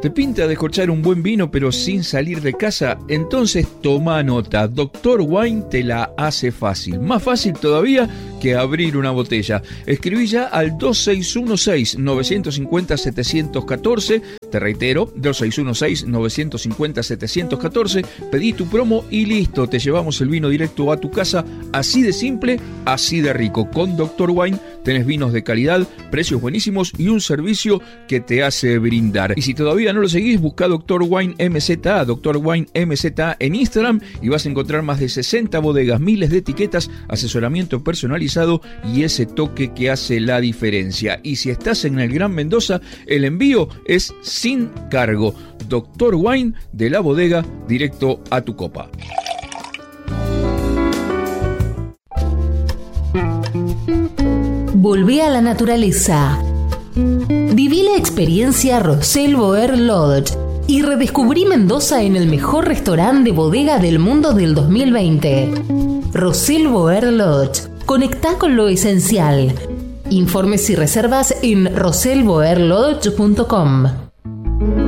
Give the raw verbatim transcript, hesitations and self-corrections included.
¿Te pinta descorchar un buen vino pero sin salir de casa? Entonces toma nota, Doctor Wine te la hace fácil. Más fácil todavía que abrir una botella. Escribí ya al dos seis uno seis, nueve cinco cero, siete uno cuatro. Te reitero, dos seis uno seis, nueve cinco cero, siete uno cuatro. Pedí tu promo y listo, te llevamos el vino directo a tu casa. Así de simple, así de rico. Con Doctor Wine tenés vinos de calidad, precios buenísimos y un servicio que te hace brindar. Y si todavía no lo seguís, busca Doctor Wine M Z A, Doctor Wine M Z A en Instagram y vas a encontrar más de sesenta bodegas, miles de etiquetas, asesoramiento personalizado y ese toque que hace la diferencia. Y si estás en el Gran Mendoza, el envío es sin cargo. Doctor Wine, de la bodega directo a tu copa. Volvé a la naturaleza. Viví la experiencia Rosel Boer Lodge y redescubrí Mendoza en el mejor restaurante de bodega del mundo del dos mil veinte. Rosel Boer Lodge. Conectá con lo esencial. Informes y reservas en rosel boer lodge punto com.